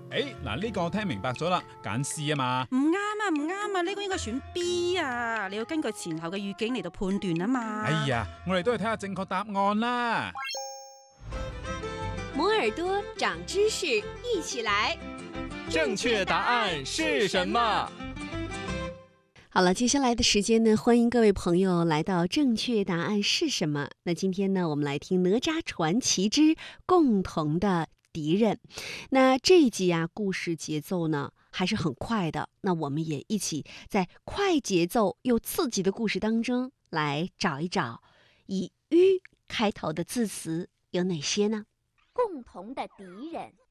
嗱呢個我聽明白咗啦，揀 C 啊嘛。 唔啱啊，唔啱啊，呢個應該選 B 啊，你要根據前後嘅語境嚟到判斷啊嘛。 哎呀，我哋都係睇下正確答案啦。 摩耳朵長知識，一起來。 正確答案是什麼？ 好了，接下來的時間呢，歡迎各位朋友來到正確答案是什麼？那今天呢，我們來聽哪吒傳奇之共同的敵人。那這一集啊，故事節奏呢還是很快的。那我們也一起在快節奏又刺激的故事當中來找一找，以“於”開頭的字詞有哪些呢？ 共同的敵人。